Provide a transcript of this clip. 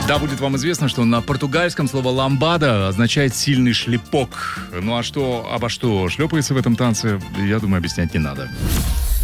Да, будет вам известно, что на португальском слово «ламбада» означает «сильный шлепок». Ну а что, обо что шлепается в этом танце, я думаю, объяснять не надо.